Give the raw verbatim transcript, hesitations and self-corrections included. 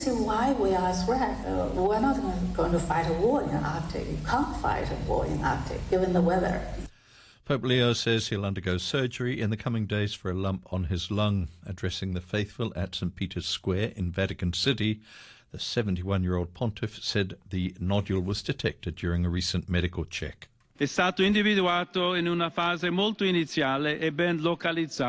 See why we are a threat. Uh, we're not going to fight a war in the Arctic. You can't fight a war in the Arctic, given the weather. Pope Leo says he'll undergo surgery in the coming days for a lump on his lung. Addressing the faithful at Saint Peter's Square in Vatican City, the seventy-one-year-old pontiff said the nodule was detected during a recent medical check. È stato individuato in una fase molto iniziale e ben localizzato.